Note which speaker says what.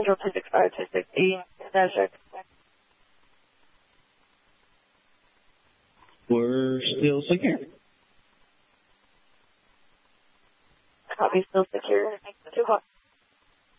Speaker 1: Central 265, 268, dash X.
Speaker 2: We're still secure.
Speaker 1: Copy, still secure. 2 hot.